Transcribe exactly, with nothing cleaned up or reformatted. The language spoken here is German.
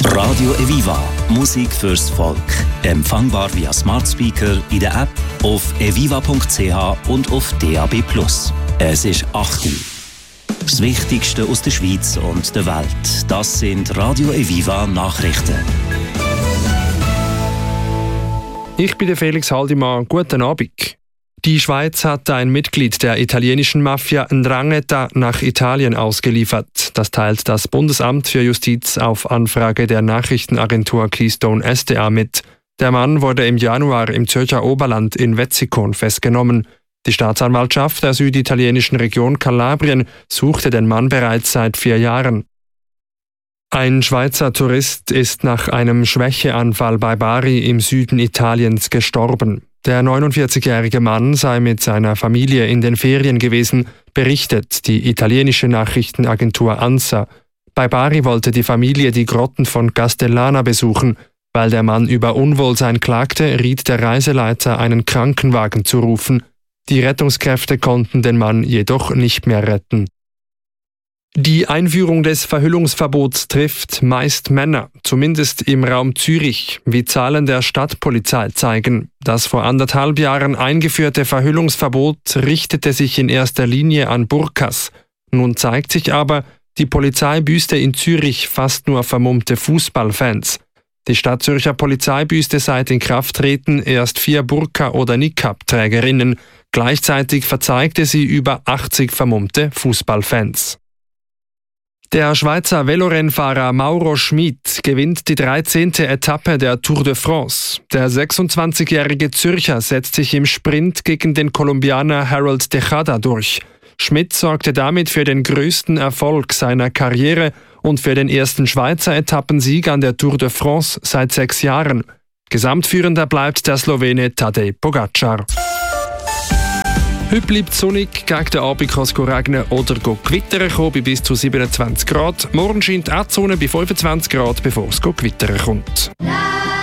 Radio Eviva, Musik fürs Volk. Empfangbar via Smart Speaker, in der App, auf eviva punkt c h und auf D A B plus. Es ist acht Uhr. Das Wichtigste aus der Schweiz und der Welt, das sind Radio Eviva Nachrichten. Ich bin der Felix Haldimann. Guten Abend. Die Schweiz hat ein Mitglied der italienischen Mafia Ndrangheta nach Italien ausgeliefert. Das teilt das Bundesamt für Justiz auf Anfrage der Nachrichtenagentur Keystone S D A mit. Der Mann wurde im Januar im Zürcher Oberland in Wetzikon festgenommen. Die Staatsanwaltschaft der süditalienischen Region Kalabrien suchte den Mann bereits seit vier Jahren. Ein Schweizer Tourist ist nach einem Schwächeanfall bei Bari im Süden Italiens gestorben. Der neunundvierzigjährige Mann sei mit seiner Familie in den Ferien gewesen, berichtet die italienische Nachrichtenagentur ANSA. Bei Bari wollte die Familie die Grotten von Castellana besuchen. Weil der Mann über Unwohlsein klagte, riet der Reiseleiter, einen Krankenwagen zu rufen. Die Rettungskräfte konnten den Mann jedoch nicht mehr retten. Die Einführung des Verhüllungsverbots trifft meist Männer, zumindest im Raum Zürich, wie Zahlen der Stadtpolizei zeigen. Das vor anderthalb Jahren eingeführte Verhüllungsverbot richtete sich in erster Linie an Burkas. Nun zeigt sich aber, die Polizei büßte in Zürich fast nur vermummte Fußballfans. Die Stadtzürcher Polizei büßte seit Inkrafttreten erst vier Burka- oder Niqab-Trägerinnen. Gleichzeitig verzeigte sie über achtzig vermummte Fußballfans. Der Schweizer Velorennfahrer Mauro Schmid gewinnt die dreizehnte Etappe der Tour de France. Der sechsundzwanzigjährige Zürcher setzt sich im Sprint gegen den Kolumbianer Harold Tejada durch. Schmid sorgte damit für den größten Erfolg seiner Karriere und für den ersten Schweizer Etappensieg an der Tour de France seit sechs Jahren. Gesamtführender bleibt der Slowene Tadej Pogacar. Heute bleibt es sonnig, gegen den Abend kann es regnen oder gewittern kommen bei bis zu siebenundzwanzig Grad. Morgen scheint auch die Sonne bei fünfundzwanzig Grad, bevor es gewittern kommt.